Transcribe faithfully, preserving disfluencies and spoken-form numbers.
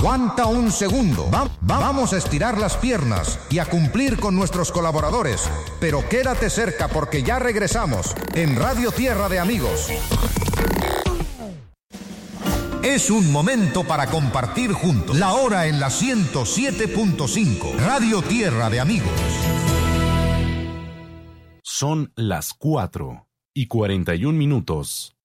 Aguanta un segundo. Va- va- vamos a estirar las piernas y a cumplir con nuestros colaboradores. Pero quédate cerca porque ya regresamos en Radio Tierra de Amigos. Es un momento para compartir juntos. La hora en la ciento siete punto cinco. Radio Tierra de Amigos. Son las cuatro y cuarenta y un minutos.